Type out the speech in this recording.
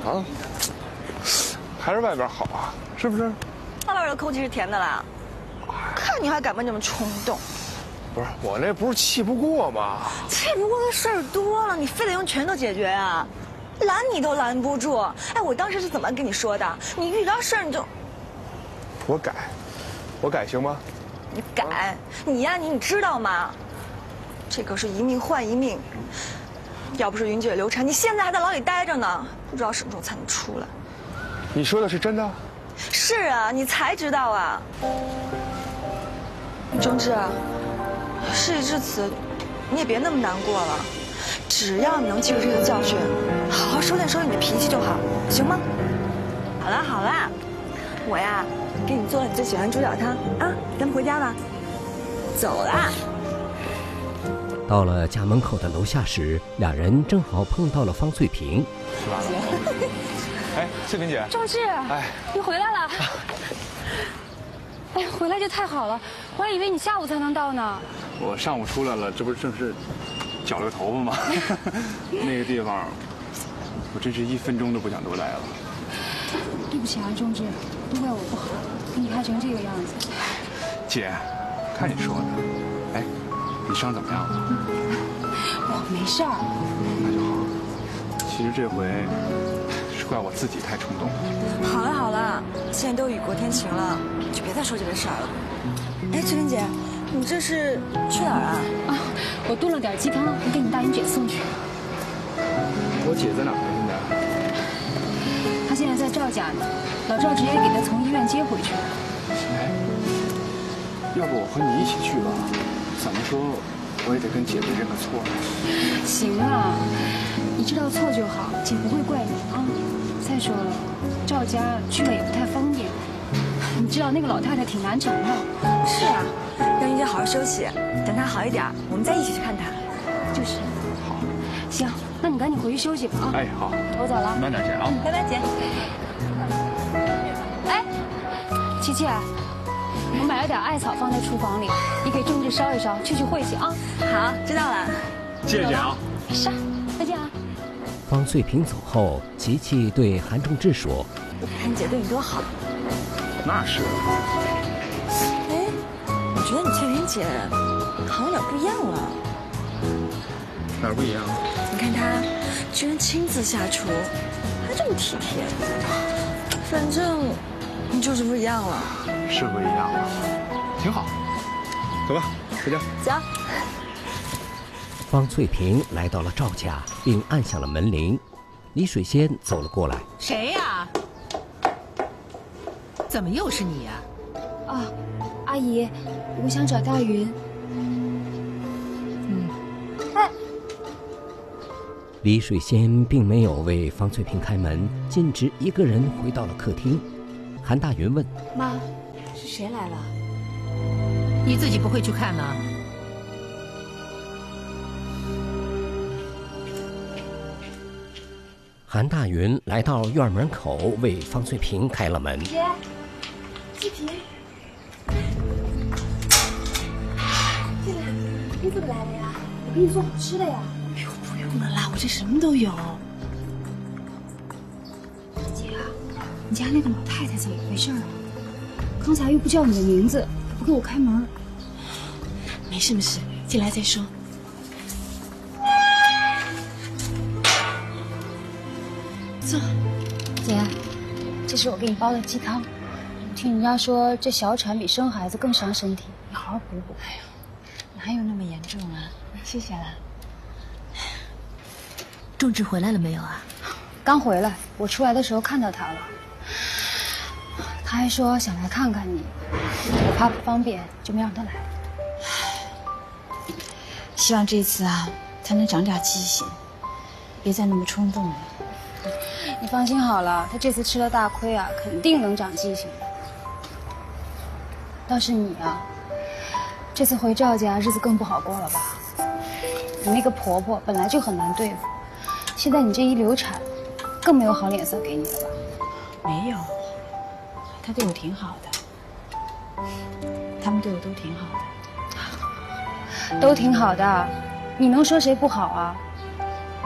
啊，还是外边好啊，是不是？ 那外边的空气是甜的啦。看你还敢不敢这么冲动？ 不是，我那不是气不过吗？ 气不过的事儿多了，你非得用拳头解决啊？拦你都拦不住。哎，我当时是怎么跟你说的？你遇到事儿你就…… 我改行吗？ 你改？你呀你知道吗？这可是一命换一命。要不是云姐流产，你现在还在牢里待着呢，不知道什么时候才能出来。 你说的是真的？ 是啊，你才知道啊。钟志，事已至此，你也别那么难过了。只要你能记住这个教训，好好收敛收敛你的脾气就好，行吗？好啦好啦，我呀给你做了你最喜欢的猪脚汤啊，咱们回家吧。走啦。 到了家门口的楼下时，俩人正好碰到了方翠萍。 吃完了。哎，翠萍姐。 壮志，哎，你回来了。哎，回来就太好了，我还以为你下午才能到呢。 我上午出来了，这不是正是绞了个头发吗？那个地方，我真是1分钟都不想多待了。 对不起啊，壮志，都怪我不好，给你害成这个样子。 姐，看你说的，哎，你伤怎么样了？ 我没事儿。 那就好。其实这回是怪我自己太冲动了。 好了好了，现在都雨过天晴了，就别再说这个事儿了。哎，翠萍姐，你这是去哪儿啊？ 啊，我炖了点鸡汤，给你大云姐送去。 我姐在哪儿呢？现在？ 她现在在赵家呢，老赵直接给她从医院接回去了。 哎，要不我和你一起去吧？怎么说，我也得跟姐姐认个错。 行啊，你知道错就好，姐不会怪你啊。再说了，赵家去了也不太方便。你知道那个老太太挺难缠的。 是啊，让云姐好好休息，等她好一点，我们再一起去看她。 就是。 好。 行，那你赶紧回去休息吧啊。 哎，好。 我走了。 慢点，姐啊。 拜拜，姐。 哎，琪琪，我买了点艾草放在厨房里，你给仲志烧一烧，去晦气啊。 好，知道了。 谢谢姐啊。 没事，再见啊。 方翠萍走后，琪琪对韩仲志说：“ 韩姐对你多好。” 那是。 哎，我觉得你翠萍姐好像有点不一样了。 哪儿不一样？ 你看她居然亲自下厨，还这么体贴。反正你就是不一样了。 是不一样了，挺好。走吧，回家。 走。 方翠萍来到了赵家，并按响了门铃。李水仙走了过来：“ 谁呀？怎么又是你呀？”“ 啊，阿姨，我想找大云。”“哎。” 李水仙并没有为方翠萍开门，径直一个人回到了客厅。韩大云问：“ 妈，是谁来了？ 你自己不会去看吗？” 韩大云来到院门口，为方翠萍开了门。 姐，翠萍，进来，你怎么来了呀？我给你做好吃的呀。 哎呦，不用了啦，我这什么都有。 姐啊，你家那个老太太怎么回事啊？刚才又不叫你的名字，不给我开门。 没事没事，进来再说。坐。 姐，这是我给你煲的鸡汤。听人家说这小产比生孩子更伤身体，你好好补补。 哎呦，哪有那么严重啊？谢谢了。仲志回来了没有啊？ 刚回来，我出来的时候看到他了。他还说想来看看你，我怕不方便，就没让他来。 希望这次啊，他能长点记性，别再那么冲动了。 你放心好了，他这次吃了大亏啊，肯定能长记性的。倒是你啊，这次回赵家日子更不好过了吧？你那个婆婆本来就很难对付，现在你这一流产，更没有好脸色给你了吧？ 没有，他对我挺好的，他们对我都挺好的。 都挺好的，你能说谁不好啊？